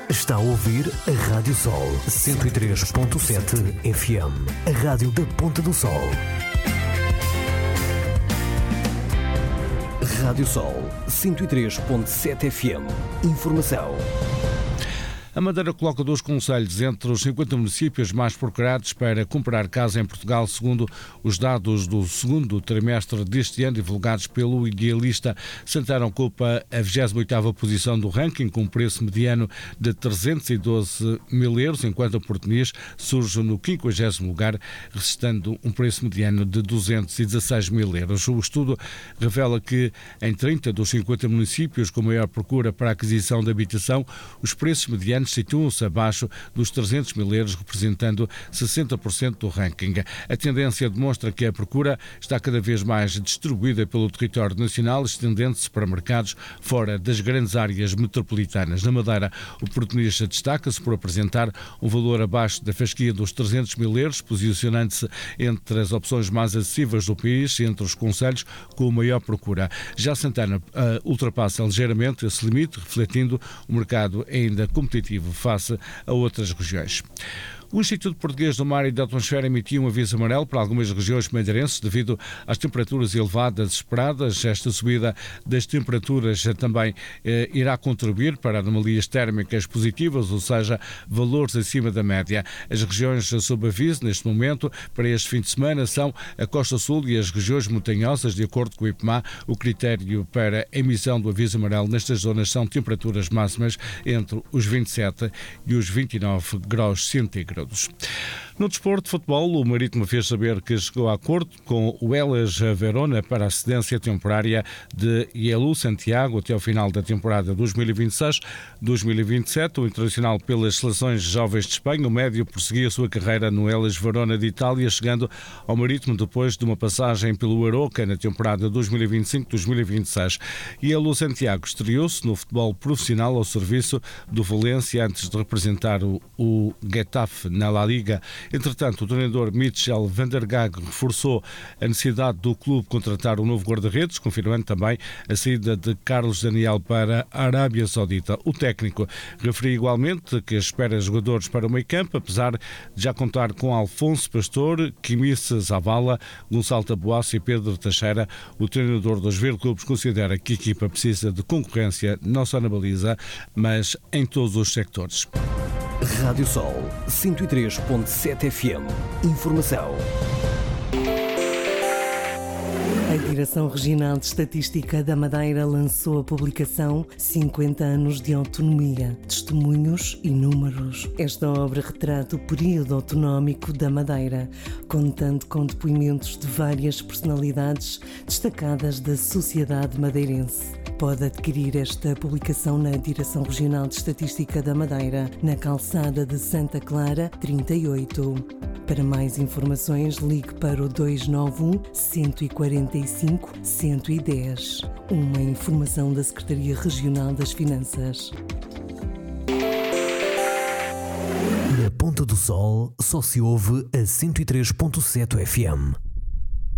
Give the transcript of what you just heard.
Está a ouvir a Rádio Sol 103.7 FM, a rádio da Ponta do Sol. Rádio Sol 103.7 FM. Informação. A Madeira coloca 2 concelhos entre os 50 municípios mais procurados para comprar casa em Portugal, segundo os dados do segundo trimestre deste ano, divulgados pelo Idealista. Santana ocupa a 28ª posição do ranking, com um preço mediano de 312 mil euros, enquanto a Portuniz surge no 50º lugar, registrando um preço mediano de 216 mil euros. O estudo revela que em 30 dos 50 municípios com maior procura para a aquisição de habitação, os preços medianos situam-se abaixo dos 300 mil euros, representando 60% do ranking. A tendência demonstra que a procura está cada vez mais distribuída pelo território nacional, estendendo-se para mercados fora das grandes áreas metropolitanas. Na Madeira, o Portunista destaca-se por apresentar um valor abaixo da fasquia dos 300 mil euros, posicionando-se entre as opções mais acessíveis do país e entre os concelhos com maior procura. Já Santana ultrapassa ligeiramente esse limite, refletindo o mercado ainda competitivo face a outras regiões. O Instituto Português do Mar e da Atmosfera emitiu um aviso amarelo para algumas regiões madeirenses devido às temperaturas elevadas esperadas. Esta subida das temperaturas também irá contribuir para anomalias térmicas positivas, ou seja, valores acima da média. As regiões sob aviso neste momento para este fim de semana são a Costa Sul e as regiões montanhosas. De acordo com o IPMA, o critério para a emissão do aviso amarelo nestas zonas são temperaturas máximas entre os 27 e os 29 graus centígrados. No desporto de futebol, o Marítimo fez saber que chegou a acordo com o Hellas Verona para a cedência temporária de Yelu Santiago até ao final da temporada 2026-2027. O internacional pelas seleções jovens de Espanha, o médio, prosseguia a sua carreira no Hellas Verona de Itália, chegando ao Marítimo depois de uma passagem pelo Aroca na temporada 2025-2026. Yelu Santiago estreou-se no futebol profissional ao serviço do Valência antes de representar o Getafe na La Liga. Entretanto, o treinador Michel van der Gaag reforçou a necessidade do clube contratar um novo guarda-redes, confirmando também a saída de Carlos Daniel para a Arábia Saudita. O técnico referiu igualmente que espera jogadores para o meio-campo, apesar de já contar com Alfonso Pastor, Quimice Zavala, Gonçalo Taboaço e Pedro Teixeira. O treinador dos Verde-Clubes considera que a equipa precisa de concorrência não só na baliza, mas em todos os sectores. Rádio Sol 103.7 FM. Informação. A Direção Regional de Estatística da Madeira lançou a publicação 50 anos de autonomia, testemunhos e números. Esta obra retrata o período autonómico da Madeira, contando com depoimentos de várias personalidades destacadas da sociedade madeirense. Pode adquirir esta publicação na Direção Regional de Estatística da Madeira, na calçada de Santa Clara, 38. Para mais informações, ligue para o 291 145 110. Uma informação da Secretaria Regional das Finanças. Na Ponta do Sol só se ouve a 103.7 FM.